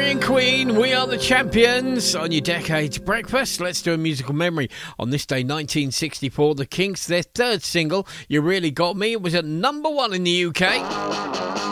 Dorian Queen, we are the champions on your Decades Breakfast. Let's do a musical memory. On this day, 1964, the Kinks, their third single, You Really Got Me, it was at number 1 in the UK.